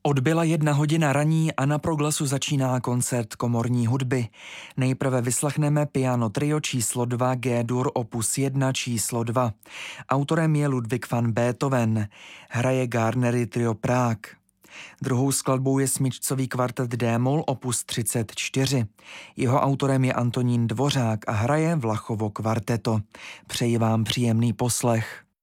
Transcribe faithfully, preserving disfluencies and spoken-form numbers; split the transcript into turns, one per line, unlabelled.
Odbyla jedna hodina raní a na Proglasu začíná koncert komorní hudby. Nejprve vyslechneme piano trio číslo dva G-dur opus jedna číslo dva. Autorem je Ludwig van Beethoven. Hraje Garnery trio Prague. Druhou skladbou je smyčcový kvartet D-moll opus třicet čtyři. Jeho autorem je Antonín Dvořák a hraje Vlachovo kvarteto. Přeji vám příjemný poslech.